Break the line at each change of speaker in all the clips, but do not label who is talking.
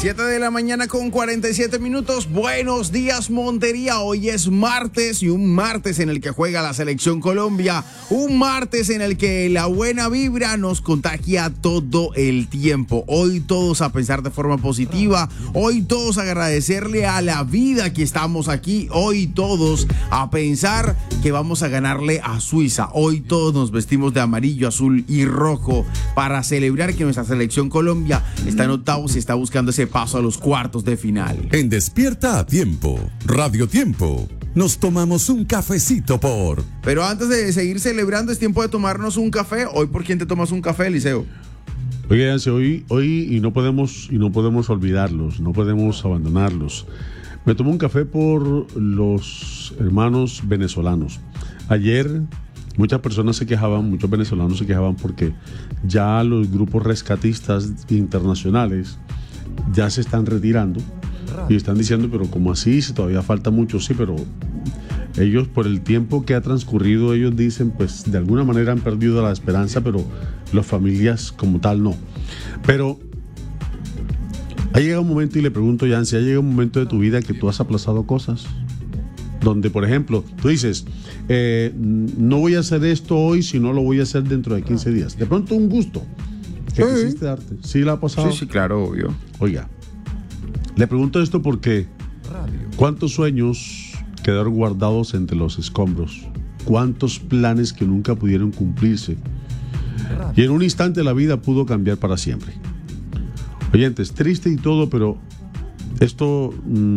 7 de la mañana con 47 minutos. Buenos días, Montería. Hoy es martes y un martes en el que juega la Selección Colombia. Un martes en el que la buena vibra nos contagia todo el tiempo. Hoy todos a pensar de forma positiva. Hoy todos a agradecerle a la vida que estamos aquí. Hoy todos a pensar que vamos a ganarle a Suiza. Hoy todos nos vestimos de amarillo, azul y rojo para celebrar que nuestra Selección Colombia está en octavos y está buscando ese paso a los cuartos de final.
En Despierta a Tiempo, Radio Tiempo, nos tomamos un cafecito por...
Pero antes de seguir celebrando, es tiempo de tomarnos un café. Hoy, ¿por quién te tomas un café, Eliseo?
Oigan, hoy y no podemos olvidarlos, no podemos abandonarlos. Me tomo un café por los hermanos venezolanos. Ayer muchos venezolanos se quejaban porque ya los grupos rescatistas internacionales ya se están retirando y están diciendo, pero ¿cómo así? Si todavía falta mucho. Sí, pero ellos, por el tiempo que ha transcurrido, ellos dicen, pues de alguna manera han perdido la esperanza, pero las familias como tal no. Pero ha llegado un momento, y le pregunto, Yancy, ¿ha llegado un momento de tu vida que tú has aplazado cosas? Donde, por ejemplo, tú dices, no voy a hacer esto hoy, sino lo voy a hacer dentro de 15 días. De pronto un gusto que quisiste darte. ¿Sí la ha pasado?
Sí, claro, obvio.
Oiga, le pregunto esto porque ¿cuántos sueños quedaron guardados entre los escombros? ¿Cuántos planes que nunca pudieron cumplirse? Y en un instante la vida pudo cambiar para siempre. Oyentes, triste y todo, pero esto...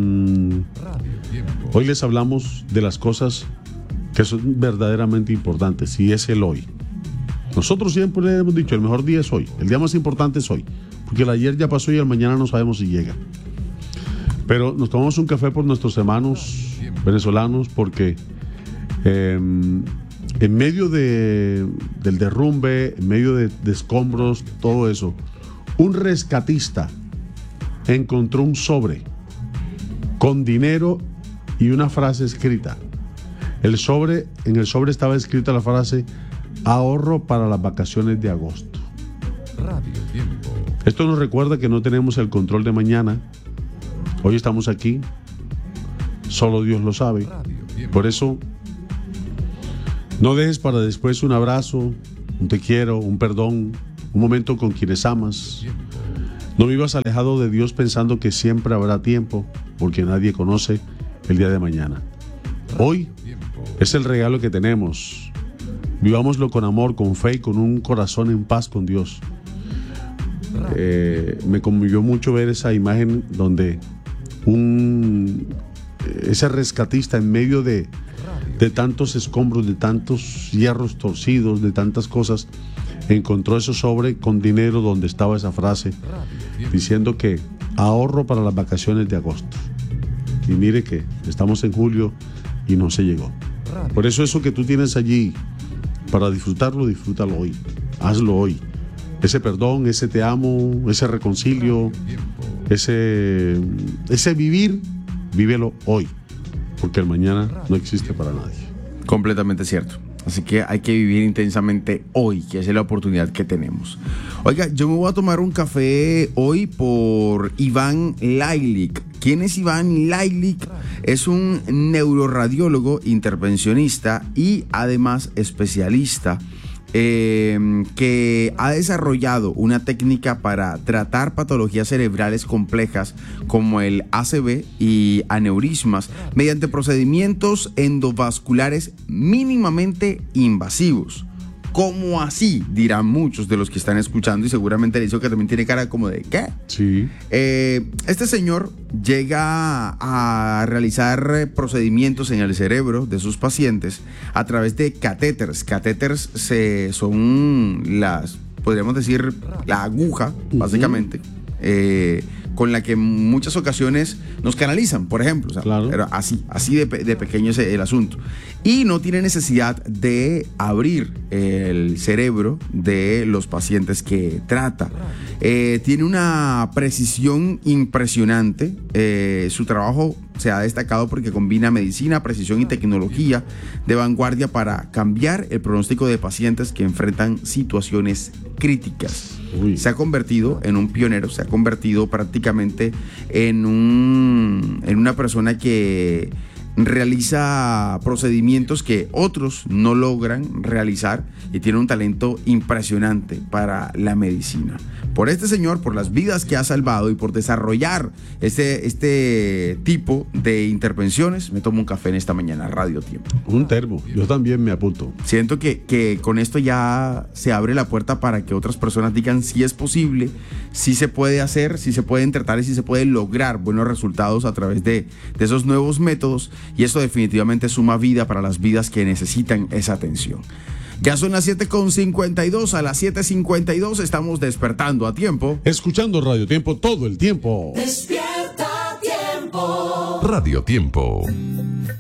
hoy les hablamos de las cosas que son verdaderamente importantes, y es el hoy. Nosotros siempre hemos dicho, el mejor día es hoy, el día más importante es hoy, porque el ayer ya pasó y el mañana no sabemos si llega. Pero nos tomamos un café por nuestros hermanos venezolanos porque en medio del derrumbe, en medio de escombros, todo eso, un rescatista encontró un sobre con dinero y una frase escrita. En el sobre estaba escrita la frase: ahorro para las vacaciones de agosto. Esto nos recuerda que no tenemos el control de mañana. Hoy estamos aquí, solo Dios lo sabe. Por eso, no dejes para después un abrazo, un te quiero, un perdón, un momento con quienes amas. No vivas alejado de Dios pensando que siempre habrá tiempo, porque nadie conoce el día de mañana. Hoy es el regalo que tenemos. Vivámoslo con amor, con fe y con un corazón en paz con Dios. Me conmovió mucho ver esa imagen donde ese rescatista en medio de tantos escombros, de tantos hierros torcidos, de tantas cosas, encontró ese sobre con dinero donde estaba esa frase diciendo que ahorro para las vacaciones de agosto. Y mire que estamos en julio y no se llegó. Por eso que tú tienes allí para disfrutarlo, disfrútalo hoy. Hazlo hoy. Ese perdón, ese te amo, ese reconcilio, ese vivir, vívelo hoy. Porque el mañana no existe para nadie.
Completamente cierto. Así que hay que vivir intensamente hoy, que es la oportunidad que tenemos. Oiga, yo me voy a tomar un café hoy por Iván Lailik. ¿Quién es Iván Lailik? Es un neuroradiólogo, intervencionista y además especialista que ha desarrollado una técnica para tratar patologías cerebrales complejas como el ACV y aneurismas mediante procedimientos endovasculares mínimamente invasivos. ¿Cómo así? Dirán muchos de los que están escuchando, y seguramente Eliseo, que también tiene cara como de ¿qué?
Sí.
Este señor llega a realizar procedimientos en el cerebro de sus pacientes a través de catéteres. Catéteres son podríamos decir, la aguja, básicamente, con la que en muchas ocasiones nos canalizan, por ejemplo. O sea,
claro.
Pero así de pequeño es el asunto. Y no tiene necesidad de abrir el cerebro de los pacientes que trata. Tiene una precisión impresionante. Su trabajo se ha destacado porque combina medicina, precisión y tecnología de vanguardia para cambiar el pronóstico de pacientes que enfrentan situaciones críticas. se ha convertido en un pionero, se ha convertido prácticamente en una persona que realiza procedimientos que otros no logran realizar y tiene un talento impresionante para la medicina. Por este señor, por las vidas que ha salvado y por desarrollar este tipo de intervenciones, me tomo un café en esta mañana, Radio Tiempo.
Un termo, yo también me apunto.
Siento que con esto ya se abre la puerta para que otras personas digan si es posible, si se puede hacer, si se pueden tratar y si se pueden lograr buenos resultados a través de esos nuevos métodos, y eso definitivamente suma vida para las vidas que necesitan esa atención. Ya son las 7:52, a las 7:52 estamos despertando a tiempo.
Escuchando Radio Tiempo todo el tiempo.
Despierta a tiempo.
Radio Tiempo.